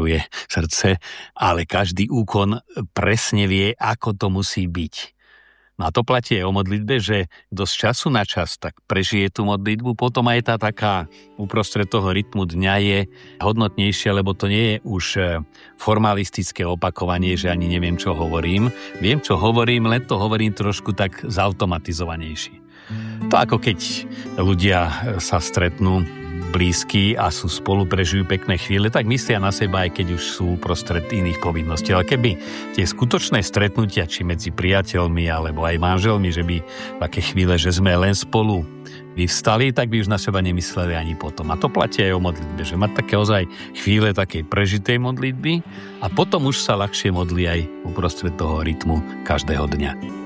vyžaruje srdce, ale každý úkon presne vie, ako to musí byť. No a to platí aj o modlitbe, že kto z času na čas tak prežije tú modlitbu, potom aj tá taká uprostred toho rytmu dňa je hodnotnejšia, lebo to nie je už formalistické opakovanie, že ani neviem, čo hovorím. Viem, čo hovorím, len to hovorím trošku tak zautomatizovanejšie. To ako keď ľudia sa stretnú blízky a sú spolu, prežijú pekné chvíle, tak myslia na seba, aj keď už sú prostred iných povinností. Ale keby tie skutočné stretnutia, či medzi priateľmi, alebo aj manželmi, že by také chvíle, že sme len spolu vyvstali, tak by už na seba nemysleli ani potom. A to platí aj o modlitbe, že mať také ozaj chvíle takej prežitej modlitby a potom už sa ľahšie modlí aj uprostred toho rytmu každého dňa.